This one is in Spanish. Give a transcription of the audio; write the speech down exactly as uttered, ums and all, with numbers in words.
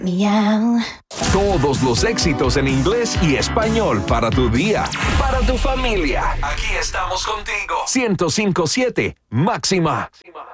Miau. Todos los éxitos en inglés y español para tu día, para tu familia. Aquí estamos contigo. ciento cinco punto siete Máxima.